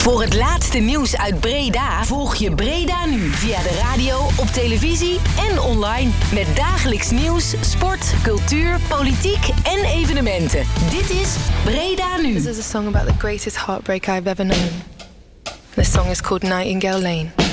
Voor het laatste nieuws uit Breda volg je Breda Nu via de radio, op televisie en online. Met dagelijks nieuws, sport, cultuur, politiek en evenementen. Dit is Breda Nu. This is a song about the greatest heartbreak I've ever known. This song is called Nightingale Lane.